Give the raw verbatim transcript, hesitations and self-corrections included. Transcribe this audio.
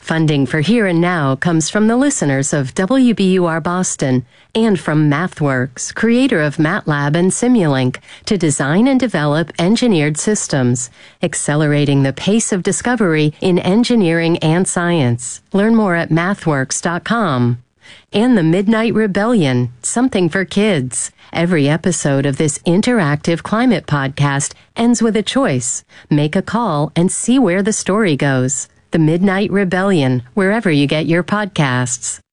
Funding for Here and Now comes from the listeners of W B U R Boston and from MathWorks, creator of MATLAB and Simulink, to design and develop engineered systems, accelerating the pace of discovery in engineering and science. Learn more at mathworks dot com. And The Midnight Rebellion, something for kids. Every episode of this interactive climate podcast ends with a choice. Make a call and see where the story goes. The Midnight Rebellion, wherever you get your podcasts.